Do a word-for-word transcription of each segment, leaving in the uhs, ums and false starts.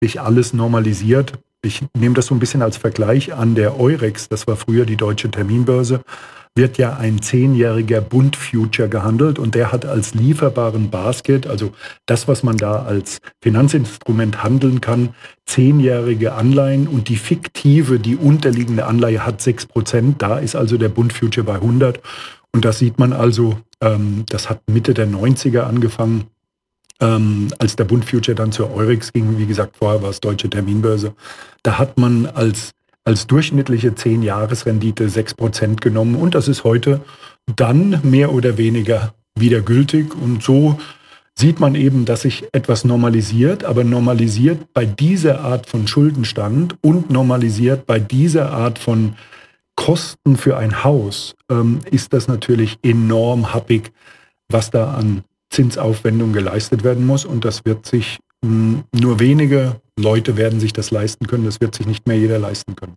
sich alles normalisiert. Ich nehme das so ein bisschen als Vergleich an der Eurex, das war früher die Deutsche Terminbörse, wird ja ein zehnjähriger Bund-Future gehandelt und der hat als lieferbaren Basket, also das, was man da als Finanzinstrument handeln kann, zehnjährige Anleihen und die fiktive, die unterliegende Anleihe hat sechs Prozent. Da ist also der Bund-Future bei hundert und das sieht man also, ähm, das hat Mitte der neunziger angefangen, ähm, als der Bund-Future dann zur Eurex ging. Wie gesagt, vorher war es Deutsche Terminbörse. Da hat man als als durchschnittliche zehn-Jahres-Rendite sechs Prozent genommen und das ist heute dann mehr oder weniger wieder gültig und so sieht man eben, dass sich etwas normalisiert, aber normalisiert bei dieser Art von Schuldenstand und normalisiert bei dieser Art von Kosten für ein Haus, ähm, ist das natürlich enorm happig, was da an Zinsaufwendung geleistet werden muss und das wird sich mh, nur wenige Leute werden sich das leisten können, das wird sich nicht mehr jeder leisten können.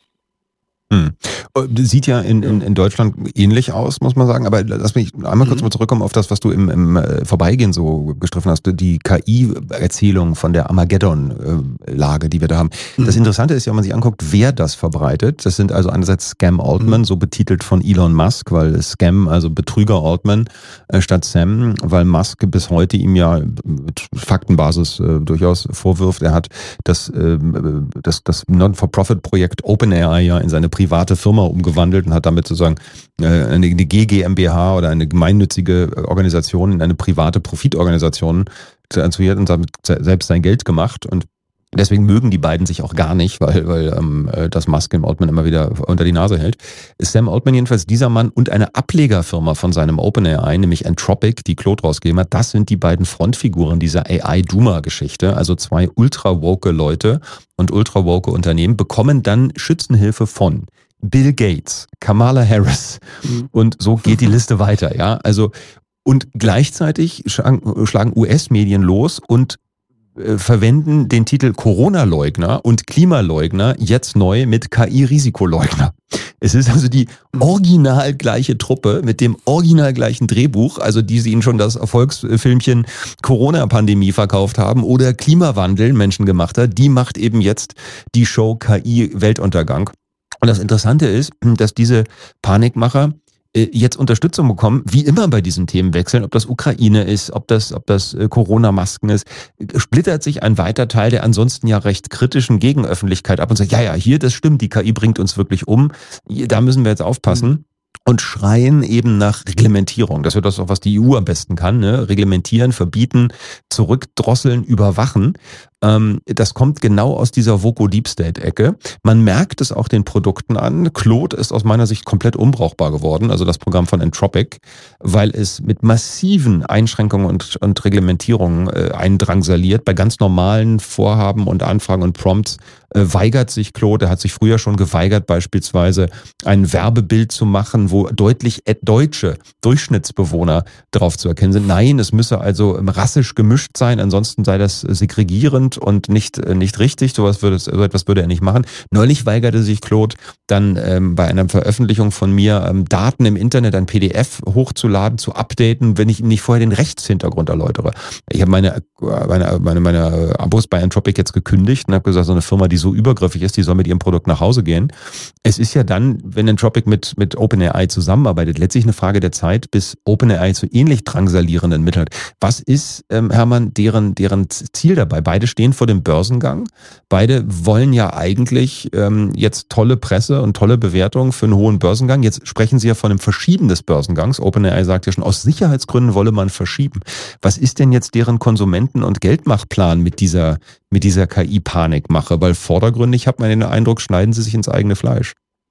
Hm. Sieht ja in, in, in Deutschland ähnlich aus, muss man sagen. Aber lass mich einmal kurz mal zurückkommen auf das, was du im, im Vorbeigehen so gestriffen hast. Die K I-Erzählung von der Armageddon-Lage, die wir da haben. Das Interessante ist ja, wenn man sich anguckt, wer das verbreitet. Das sind also einerseits Scam Altman, so betitelt von Elon Musk, weil Scam, also Betrüger Altman äh, statt Sam, weil Musk bis heute ihm ja mit Faktenbasis äh, durchaus vorwirft, er hat das, äh, das, das Non-for-Profit-Projekt OpenAI ja in seine private Firma umgewandelt und hat damit sozusagen eine G GmbH oder eine gemeinnützige Organisation in eine private Profitorganisation transferiert und damit selbst sein Geld gemacht. Und deswegen mögen die beiden sich auch gar nicht, weil, weil ähm, das Musk dem Altman immer wieder unter die Nase hält. Sam Altman jedenfalls, dieser Mann und eine Ablegerfirma von seinem OpenAI, nämlich Anthropic, die Claude rausgegeben hat, das sind die beiden Frontfiguren dieser A I-Duma-Geschichte. Also zwei ultra-woke Leute und ultra-woke Unternehmen bekommen dann Schützenhilfe von Bill Gates, Kamala Harris und so geht die Liste weiter. Ja, also und gleichzeitig schlagen U S-Medien los und verwenden den Titel Corona-Leugner und Klimaleugner jetzt neu mit K I-Risikoleugner. Es ist also die original gleiche Truppe mit dem original gleichen Drehbuch, also die sie ihnen schon das Erfolgsfilmchen Corona-Pandemie verkauft haben oder Klimawandel menschengemachter, die macht eben jetzt die Show K I-Weltuntergang. Und das Interessante ist, dass diese Panikmacher jetzt Unterstützung bekommen, wie immer bei diesen Themenwechseln, ob das Ukraine ist, ob das, ob das Corona-Masken ist, splittert sich ein weiter Teil der ansonsten ja recht kritischen Gegenöffentlichkeit ab und sagt, ja, ja, hier, das stimmt, die K I bringt uns wirklich um, da müssen wir jetzt aufpassen. Und schreien eben nach Reglementierung. Das ist das auch, was die E U am besten kann, ne? Reglementieren, verbieten, zurückdrosseln, überwachen. Ähm, das kommt genau aus dieser Voko Deep State-Ecke. Man merkt es auch den Produkten an. Claude ist aus meiner Sicht komplett unbrauchbar geworden, also das Programm von Anthropic, weil es mit massiven Einschränkungen und, und Reglementierungen äh, eindrangsaliert. Bei ganz normalen Vorhaben und Anfragen und Prompts äh, weigert sich Claude, er hat sich früher schon geweigert, beispielsweise ein Werbebild zu machen, wo deutlich deutsche Durchschnittsbewohner darauf zu erkennen sind. Nein, es müsse also rassisch gemischt sein, ansonsten sei das segregierend und nicht, nicht richtig. So etwas würde, so etwas würde er nicht machen. Neulich weigerte sich Claude dann ähm, bei einer Veröffentlichung von mir ähm, Daten im Internet, ein P D F hochzuladen, zu updaten, wenn ich ihm nicht vorher den Rechtshintergrund erläutere. Ich habe meine, meine, meine, meine Abos bei Anthropic jetzt gekündigt und habe gesagt, so eine Firma, die so übergriffig ist, die soll mit ihrem Produkt nach Hause gehen. Es ist ja dann, wenn Anthropic mit, mit OpenAI zusammenarbeitet, letztlich eine Frage der Zeit, bis OpenAI zu ähnlich drangsalierenden Mitteln hat. Was ist, ähm, Hermann, deren, deren Ziel dabei? Beide stehen vor dem Börsengang. Beide wollen ja eigentlich ähm, jetzt tolle Presse und tolle Bewertungen für einen hohen Börsengang. Jetzt sprechen sie ja von einem Verschieben des Börsengangs. OpenAI sagt ja schon, aus Sicherheitsgründen wolle man verschieben. Was ist denn jetzt deren Konsumenten- und Geldmachplan mit dieser, mit dieser K I-Panikmache? Weil vordergründig hat man den Eindruck, schneiden sie sich ins eigene Fleisch.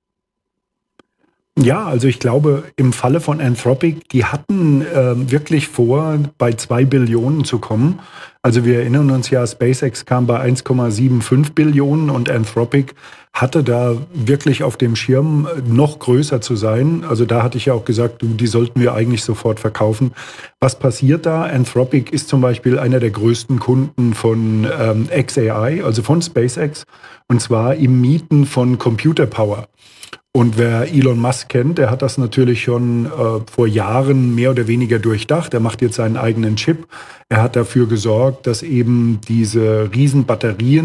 Ja, also ich glaube, im Falle von Anthropic, die hatten äh, wirklich vor, bei zwei Billionen zu kommen. Also wir erinnern uns ja, SpaceX kam bei eins Komma fünfundsiebzig Billionen und Anthropic hatte da wirklich auf dem Schirm, noch größer zu sein. Also da hatte ich ja auch gesagt, die sollten wir eigentlich sofort verkaufen. Was passiert da? Anthropic ist zum Beispiel einer der größten Kunden von ähm, X A I, also von SpaceX, und zwar im Mieten von Computer Power. Und wer Elon Musk kennt, der hat das natürlich schon äh, vor Jahren mehr oder weniger durchdacht. Er macht jetzt seinen eigenen Chip. Er hat dafür gesorgt, dass eben diese riesen Batterien